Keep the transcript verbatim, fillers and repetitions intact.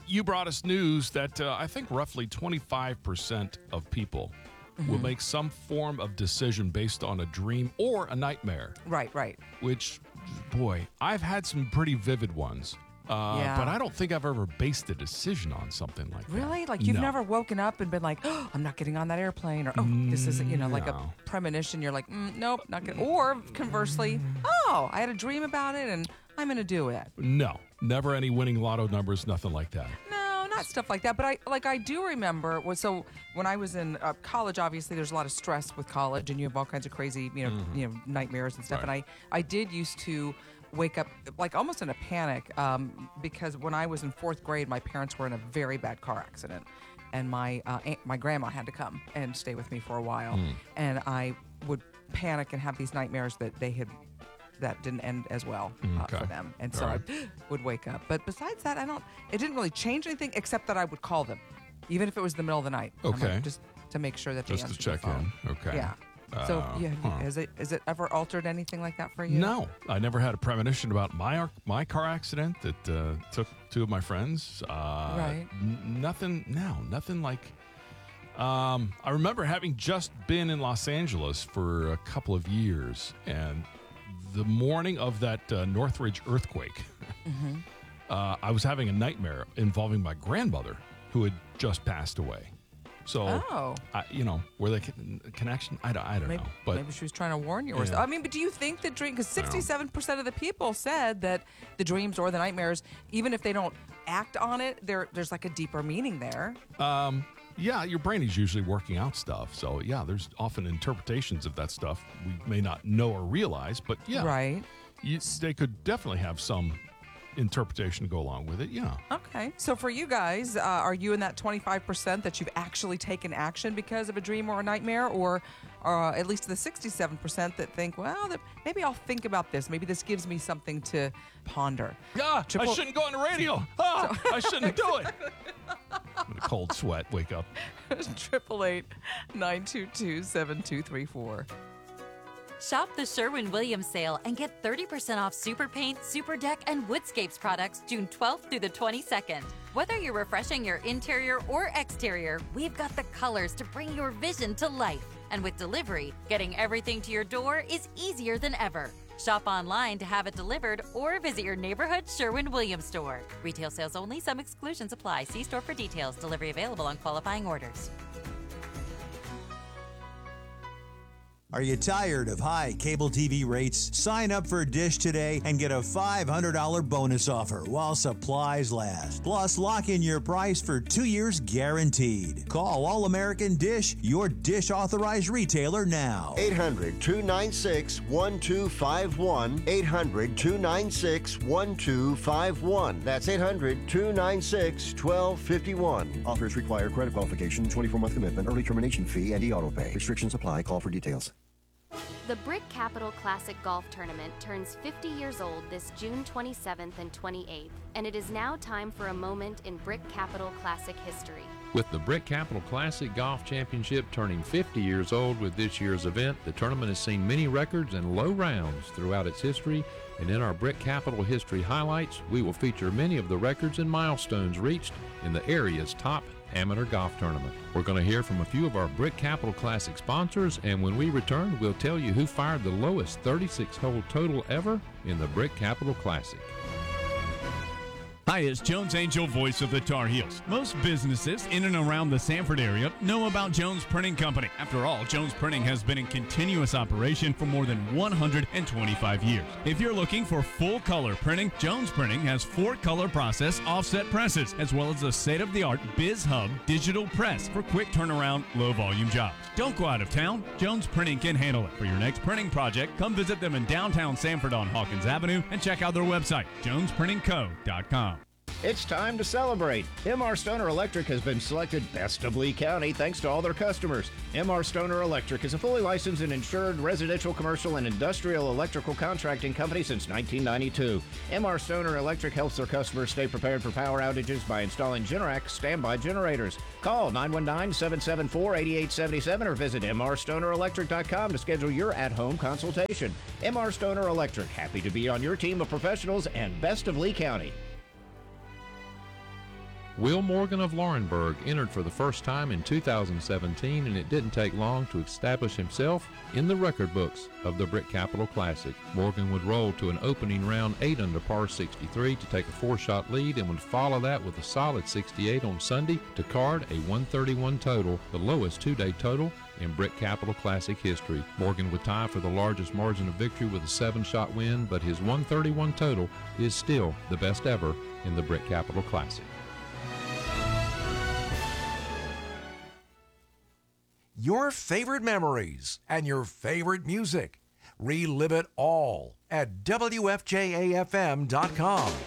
you brought us news that uh, I think roughly twenty-five percent of people mm-hmm. will make some form of decision based on a dream or a nightmare. Right, right. Which, boy, I've had some pretty vivid ones. Uh, yeah. But I don't think I've ever based a decision on something like really? that. Really? Like you've no. never woken up and been like, oh, I'm not getting on that airplane, or oh, this isn't, you know, like no. a premonition. You're like, mm, nope, not gonna. Or conversely, oh, I had a dream about it and I'm gonna do it. No, never any winning lotto numbers, nothing like that. No, not stuff like that. But I like I do remember. Was so when I was in uh, college, obviously there's a lot of stress with college, and you have all kinds of crazy, you know, mm-hmm. you know, nightmares and stuff. Right. And I I did used to wake up like almost in a panic um, because when I was in fourth grade, my parents were in a very bad car accident, and my uh, aunt, my grandma had to come and stay with me for a while, mm. and I would panic and have these nightmares that they had that didn't end as well uh, okay. for them, and so right. I would wake up. But besides that, I don't. It didn't really change anything except that I would call them, even if it was the middle of the night. Okay, like, just to make sure that just they to check the phone. in. Okay, yeah. So, Uh, yeah, huh. has it has it ever altered anything like that for you? No, I never had a premonition about my my car accident that uh, took two of my friends. Uh, Right. N- nothing. No, nothing like. Um, I remember having just been in Los Angeles for a couple of years, and the morning of that uh, Northridge earthquake, mm-hmm. uh, I was having a nightmare involving my grandmother, who had just passed away. So, oh. I, you know, were they con- connection? I don't, I don't maybe, know. But maybe she was trying to warn you or Yeah. something. I mean, but do you think that dream, because sixty-seven percent of the people said that the dreams or the nightmares, even if they don't act on it, there there's like a deeper meaning there. Um, yeah, your brain is usually working out stuff. So, yeah, there's often interpretations of that stuff we may not know or realize. But, yeah, Right. you, they could definitely have some interpretation to go along with it. Yeah. Okay. So for you guys, uh, are you in that twenty-five percent that you've actually taken action because of a dream or a nightmare, or uh, at least the sixty-seven percent that think, well, that maybe I'll think about this. Maybe this gives me something to ponder. Ah, Triple- I shouldn't go on the radio. Ah, I shouldn't do it. With a cold sweat, wake up. Triple eight nine two two seven two three four. Shop the Sherwin-Williams sale and get thirty percent off Super Paint, Super Deck, and Woodscapes products June twelfth through the twenty-second. Whether you're refreshing your interior or exterior, we've got the colors to bring your vision to life. And with delivery, getting everything to your door is easier than ever. Shop online to have it delivered or visit your neighborhood Sherwin-Williams store. Retail sales only. Some exclusions apply. See store for details. Delivery available on qualifying orders. Are you tired of high cable T V rates? Sign up for Dish today and get a five hundred dollars bonus offer while supplies last. Plus, lock in your price for two years guaranteed. Call All American Dish, your Dish authorized retailer now. eight hundred two nine six one two five one. eight hundred two nine six one two five one. That's eight hundred two nine six one two five one. Offers require credit qualification, twenty-four month commitment, early termination fee, and e-auto pay. Restrictions apply. Call for details. The Brick Capital Classic Golf Tournament turns fifty years old this June twenty-seventh and twenty-eighth, and it is now time for a moment in Brick Capital Classic history. With the Brick Capital Classic Golf Championship turning fifty years old with this year's event, the tournament has seen many records and low rounds throughout its history, and in our Brick Capital History Highlights, we will feature many of the records and milestones reached in the area's top amateur golf tournament. We're going to hear from a few of our Brick Capital Classic sponsors, and when we return, we'll tell you who fired the lowest thirty-six hole total ever in the Brick Capital Classic. Hi, it's Jones Angel, voice of the Tar Heels. Most businesses in and around the Sanford area know about Jones Printing Company. After all, Jones Printing has been in continuous operation for more than one hundred twenty-five years. If you're looking for full color printing, Jones Printing has four color process offset presses, as well as a state-of-the-art BizHub digital press for quick turnaround, low volume jobs. Don't go out of town. Jones Printing can handle it. For your next printing project, come visit them in downtown Sanford on Hawkins Avenue and check out their website, jones printing co dot com. It's time to celebrate. M R Stoner Electric has been selected Best of Lee County thanks to all their customers. M R Stoner Electric is a fully licensed and insured residential, commercial, and industrial electrical contracting company since nineteen ninety-two. M R Stoner Electric helps their customers stay prepared for power outages by installing Generac standby generators. Call nine one nine, seven seven four, eight eight seven seven or visit m r stoner electric dot com to schedule your at-home consultation. M R Stoner Electric, happy to be on your team of professionals and Best of Lee County. Will Morgan of Laurinburg entered for the first time in two thousand seventeen, and it didn't take long to establish himself in the record books of the Brick Capital Classic. Morgan would roll to an opening round eight under par sixty-three to take a four-shot lead, and would follow that with a solid sixty-eight on Sunday to card a one thirty-one total, the lowest two-day total in Brick Capital Classic history. Morgan would tie for the largest margin of victory with a seven-shot win, but his one thirty-one total is still the best ever in the Brick Capital Classic. Your favorite memories and your favorite music. Relive it all at W F J A F M dot com.